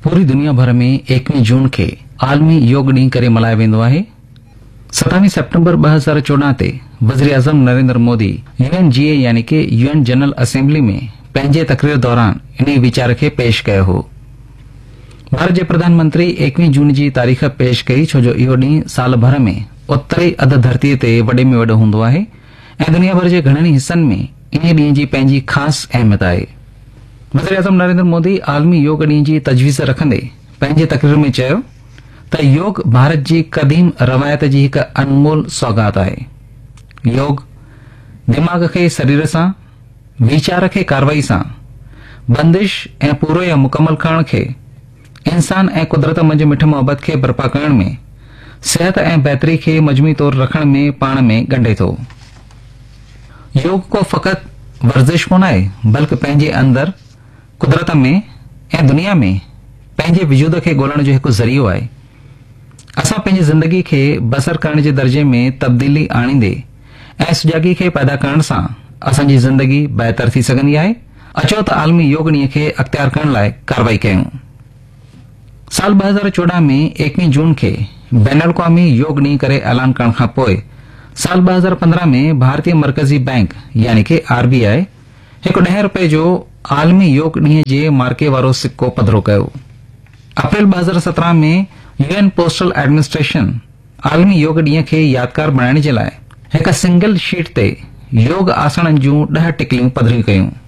पूरी दुनिया भर में 21 जून के आलमी योग ॾींहुं करे मल्हायो वेंदो आहे। 27 सितंबर 2014 ते वज़ीर आज़म नरेंद्र मोदी UNGA यानी कि UN जनरल असेंबली में पंहिंजे तकरीर दौरान इन वीचार खे पेश कयो हो। भारत जे प्रधानमंत्री 21 जून जी तारीख़ पेश कई, छो जो इहो ॾींहुं साल भर में उत्तरी अध धरतीअ ते वॾे में वॾो हूंदो आहे ऐं दुनिया भर जे घणनि हिस्सनि में इन ॾींहुं जी पंहिंजी ख़ासि अहमियत आहे। वज़ीर आज़म नरेंद्र मोदी आलमी योग ॾींहुं जी तजवीज़ रखंदे पंहिंजे तकरीर में चयो त योग भारत जी क़दीम रवायत जी हिकु अनमोल सौगात आहे। योग दिमाग़ खे शरीर सां, वीचार खे कार्रवाई सां, बंदिश ऐं पूरो या मुकमल करण खे, इंसान ऐं कुदरत मंझि मिठ मोहबत खे बर्पा करण में, सेहत ऐं बहितरी खे मजमूई तौर रखण में पाण में ॻंढे थो। योग को फ़क़ति वर्जिश कोन आहे, बल्कि पंहिंजे अंदर, कुदरत में ऐं दुनिया में पंहिंजे वजूद खे ॻोल्हण जो हिकु ज़रियो आहे। असां पंहिंजी ज़िंदगी खे बसर करण जे दर्जे में तब्दीली आणींदे ऐं सुजागी खे पैदा करण सां असांजी ज़िंदगी बहितर थी सघंदी आहे। अचो त आलमी योग ॾींहुं खे अख़्तियार करण लाइ कार्रवाई कयूं। साल 2014 में 21 जून खे बैन अल-अक़वामी योग ॾींहुं करे ऐलान करण खां पोइ साल 2015 में भारतीय मरकज़ी बैंक यानी कि RBI हिकु 10 रुपए जो आलमी योग ॾींहुं जे मार्के वारो सिक्को पधरो कयो। अप्रैल 2017 में UN पोस्टल एडमिनिस्ट्रेशन आलमी योग ॾींहुं खे यादगार बणाइण जे लाइ हिकु सिंगल शीट ते योग आसननि जूं 10 टिकलियूं पधरियूं कयूं।